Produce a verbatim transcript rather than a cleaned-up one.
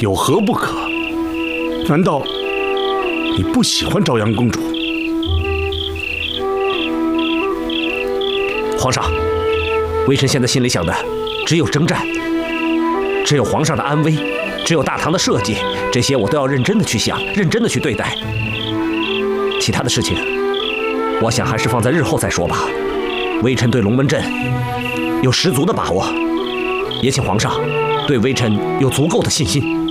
有何不可？难道你不喜欢朝阳公主？ 皇上，微臣现在心里想的只有征战，只有皇上的安危，只有大唐的社稷，这些我都要认真的去想，认真的去对待。其他的事情，我想还是放在日后再说吧。微臣对龙门阵有十足的把握，也请皇上对微臣有足够的信心。